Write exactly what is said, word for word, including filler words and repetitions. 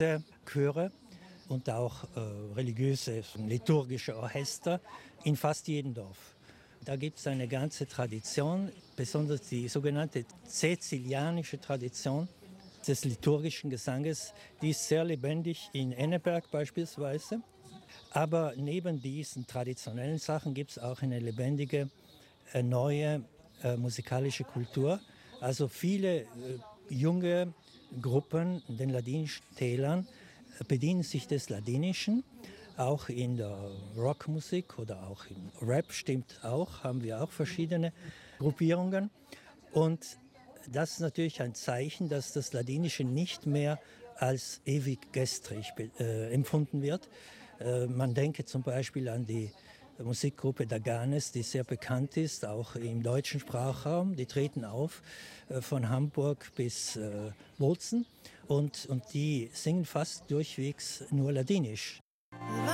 Chöre und auch äh, religiöse, liturgische Orchester in fast jedem Dorf. Da gibt es eine ganze Tradition, besonders die sogenannte cäcilianische Tradition des liturgischen Gesanges, die ist sehr lebendig in Enneberg beispielsweise. Aber neben diesen traditionellen Sachen gibt es auch eine lebendige, äh, neue äh, musikalische Kultur. Also viele äh, junge Gruppen in den ladinischen Tälern äh, bedienen sich des Ladinischen. Auch in der Rockmusik oder auch im Rap stimmt auch, haben wir auch verschiedene Gruppierungen. Und das ist natürlich ein Zeichen, dass das Ladinische nicht mehr als ewig gestrig äh, empfunden wird. Äh, man denke zum Beispiel an die Musikgruppe Daganes, die sehr bekannt ist, auch im deutschen Sprachraum. Die treten auf äh, von Hamburg bis äh, Bozen und, und die singen fast durchwegs nur Ladinisch.